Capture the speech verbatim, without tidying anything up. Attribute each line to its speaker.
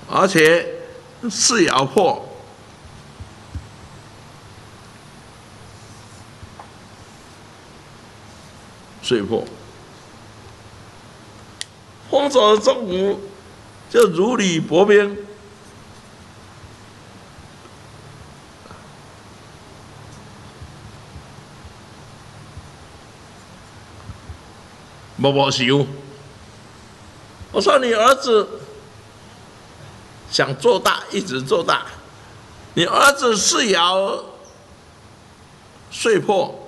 Speaker 1: 而且四爻破，岁破。风走中午就如履薄冰。无无想，我说你儿子想做大，一直做大。你儿子四爻岁破，